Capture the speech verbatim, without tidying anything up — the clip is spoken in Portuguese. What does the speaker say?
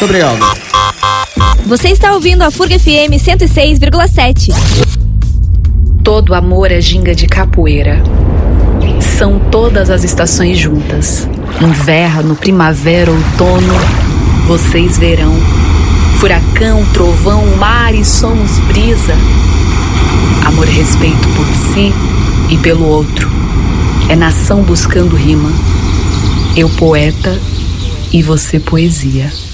Muito obrigado. Você está ouvindo a Furga F M cento e seis vírgula sete. Todo amor é ginga de capoeira. São todas as estações juntas. Inverno, primavera, outono, vocês verão. Furacão, trovão, mar e somos brisa. Amor e respeito por si e pelo outro. É nação buscando rima. Eu poeta e você poesia.